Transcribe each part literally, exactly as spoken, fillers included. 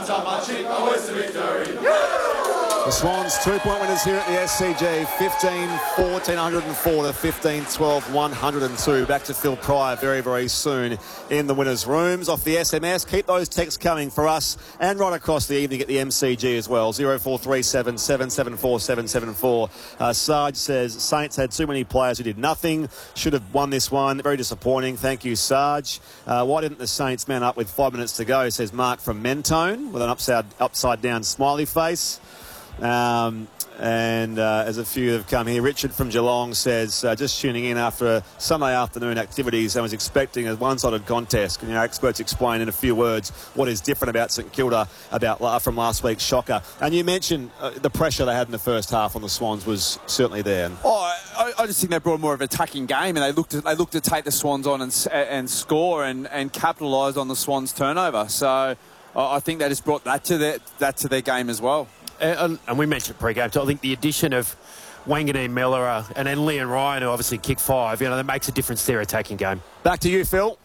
The Swans, two-point winners here at the S C G, fifteen fourteen one oh four to fifteen twelve one oh two. Back to Phil Pryor very, very soon in the winners' rooms. Off the S M S, keep those texts coming for us and right across the evening at the M C G as well. zero four three seven seven seven four seven seven four. Uh, Sarge says, Saints had too many players who did nothing. Should have won this one. Very disappointing. Thank you, Sarge. Uh, why didn't the Saints man up with five minutes to go, says Mark from Mentone with an upside, upside down smiley face. Um, and uh, as a few have come here, Richard from Geelong says, uh, just tuning in after Sunday afternoon activities, I was expecting a one-sided contest. Can our experts explain in a few words what is different about St Kilda about uh, from last week's shocker? And you mentioned uh, the pressure they had in the first half on the Swans was certainly there. Oh, I, I just think they brought more of an attacking game, and they looked to, they looked to take the Swans on and, and score and, and capitalise on the Swans' turnover. So uh, I think they just brought that to their, that to their game as well. And, and we mentioned pre-game, so I think the addition of Wanganeen Miller and then Leon Ryan, who obviously kicked five, you know, that makes a difference to their attacking game. Back to you, Phil.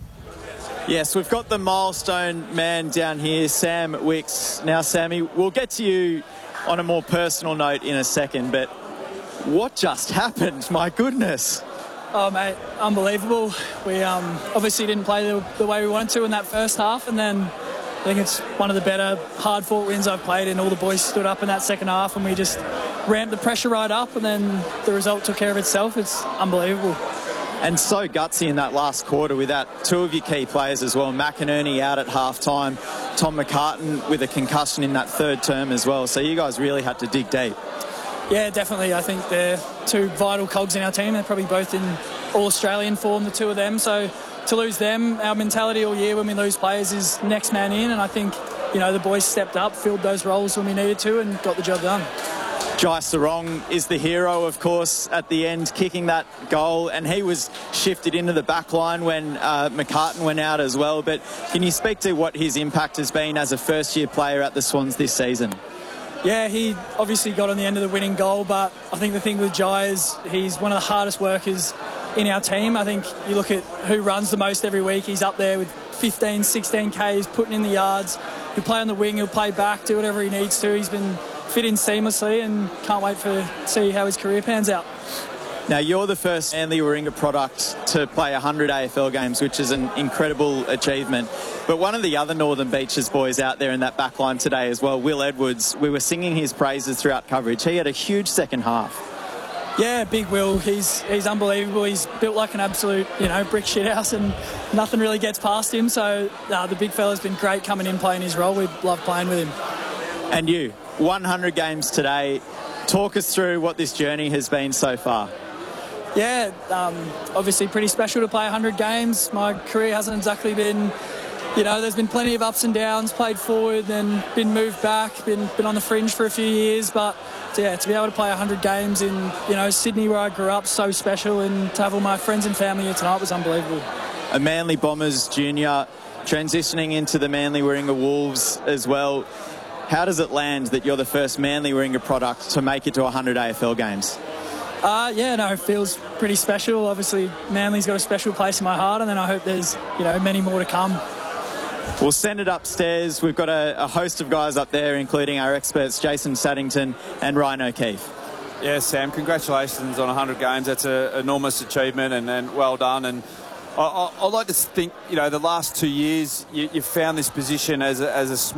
Yes, we've got the milestone man down here, Sam Wicks. Now, Sammy, we'll get to you on a more personal note in a second, but what just happened? My goodness. Oh, mate, unbelievable. We um, obviously didn't play the, the way we wanted to in that first half, and then I think it's one of the better hard-fought wins I've played, and all the boys stood up in that second half and we just ramped the pressure right up, and then the result took care of itself. It's unbelievable. And so gutsy in that last quarter with that two of your key players as well. McInerney out at half-time, Tom McCartan with a concussion in that third term as well. So you guys really had to dig deep. Yeah, definitely. I think they're two vital cogs in our team. They're probably both in All-Australian form, the two of them. So to lose them, our mentality all year when we lose players is next man in, and I think, you know, the boys stepped up, filled those roles when we needed to, and got the job done. Jai Sarong is the hero, of course, at the end, kicking that goal, and he was shifted into the back line when uh, McCartan went out as well. But can you speak to what his impact has been as a first-year player at the Swans this season? Yeah, he obviously got on the end of the winning goal, but I think the thing with Jai is he's one of the hardest workers in our team. I think you look at who runs the most every week, he's up there with fifteen, sixteen Ks, putting in the yards. He'll play on the wing, he'll play back, do whatever he needs to. He's been fit in seamlessly, and can't wait for see how his career pans out. Now, you're the first Manly Warringah product to play one hundred A F L games, which is an incredible achievement. But one of the other Northern Beaches boys out there in that back line today as well, Will Edwards, we were singing his praises throughout coverage. He had a huge second half. Yeah, big Will. He's he's unbelievable. He's built like an absolute, you know, brick shithouse, and nothing really gets past him. So uh, the big fella's been great coming in, playing his role. We love playing with him. And you, one hundred games today. Talk us through what this journey has been so far. Yeah, um, obviously pretty special to play one hundred games. My career hasn't exactly been, you know, there's been plenty of ups and downs, played forward, then been moved back, been been on the fringe for a few years, but yeah, to be able to play one hundred games in, you know, Sydney where I grew up, so special, and to have all my friends and family here tonight was unbelievable. A Manly Bombers junior transitioning into the Manly Warringah Wolves as well. How does it land that you're the first Manly Warringah product to make it to one hundred A F L games? Uh, yeah, no, it feels pretty special. Obviously, Manly's got a special place in my heart, and then I hope there's, you know, many more to come. We'll send it upstairs. We've got a, a host of guys up there, including our experts, Jason Saddington and Ryan O'Keefe. Yeah, Sam, congratulations on one hundred games. That's an enormous achievement, and, and well done. And I, I, I'd like to think, you know, the last two years, you, you've found this position as a, as a small